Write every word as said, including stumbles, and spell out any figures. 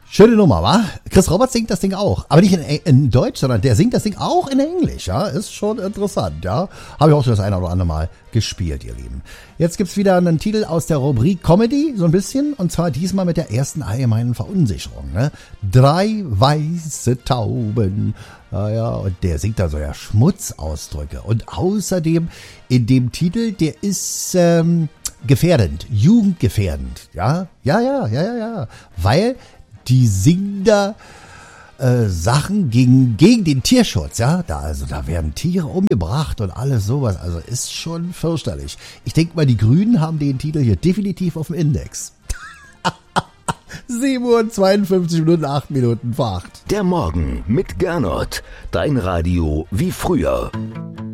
Schöne Nummer, wa? Chris Roberts singt das Ding auch. Aber nicht in, in Deutsch, sondern der singt das Ding auch in Englisch, ja. Ist schon interessant, ja. Habe ich auch schon das eine oder andere Mal gespielt, ihr Lieben. Jetzt gibt's wieder einen Titel aus der Rubrik Comedy, so ein bisschen. Und zwar diesmal mit der ersten allgemeinen Verunsicherung, ne? Drei weiße Tauben. Naja, und der singt da so ja Schmutzausdrücke. Und außerdem in dem Titel, der ist ähm, gefährdend, jugendgefährdend, ja. Ja, ja, ja, ja, ja. Weil die singen da äh, Sachen gegen, gegen den Tierschutz, ja. Da, also, da werden Tiere umgebracht und alles sowas. Also ist schon fürchterlich. Ich denke mal, die Grünen haben den Titel hier definitiv auf dem Index. sieben Uhr zweiundfünfzig Minuten, acht Minuten vor acht. Der Morgen mit Gernot. Dein Radio wie früher.